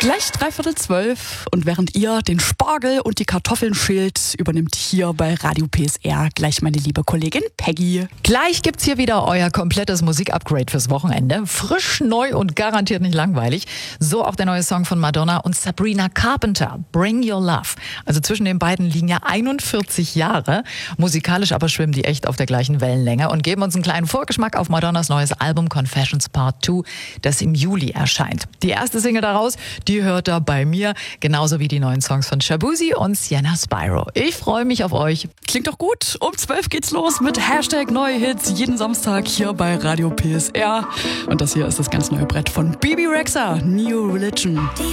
Gleich 11:45 und während ihr den Spargel und die Kartoffeln schält, übernimmt hier bei Radio PSR gleich meine liebe Kollegin Peggy. Gleich gibt's hier wieder euer komplettes Musikupgrade fürs Wochenende. Frisch, neu und garantiert nicht langweilig. So auch der neue Song von Madonna und Sabrina Carpenter, Bring Your Love. Also zwischen den beiden liegen ja 41 Jahre. Musikalisch aber schwimmen die echt auf der gleichen Wellenlänge und geben uns einen kleinen Vorgeschmack auf Madonnas neues Album Confessions Part 2, das im Juli erscheint. Die erste Single daraus, die hört ihr bei mir, genauso wie die neuen Songs von Shabuzi und Sienna Spyro. Ich freue mich auf euch. Klingt doch gut. Um 12 geht's los mit #Neue-Hits jeden Samstag hier bei Radio PSR. Und das hier ist das ganz neue Brett von Bebe Rexha, New Religion.